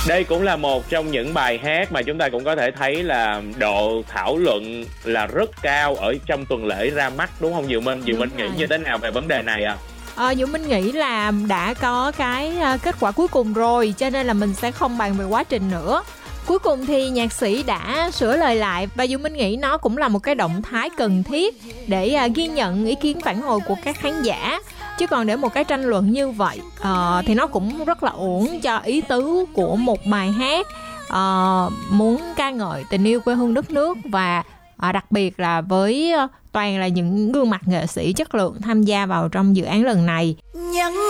Đây cũng là một trong những bài hát mà chúng ta cũng có thể thấy là độ thảo luận là rất cao ở trong tuần lễ ra mắt, đúng không Diệu Minh? Diệu Minh nghĩ như thế nào về vấn đề này ạ? Diệu Minh nghĩ là đã có cái kết quả cuối cùng rồi, cho nên là mình sẽ không bàn về quá trình nữa. Cuối cùng thì nhạc sĩ đã sửa lời lại, và Diệu Minh nghĩ nó cũng là một cái động thái cần thiết để ghi nhận ý kiến phản hồi của các khán giả. Chứ còn để một cái tranh luận như vậy thì nó cũng rất là uổng cho ý tứ của một bài hát muốn ca ngợi tình yêu quê hương đất nước, và đặc biệt là với toàn là những gương mặt nghệ sĩ chất lượng tham gia vào trong dự án lần này.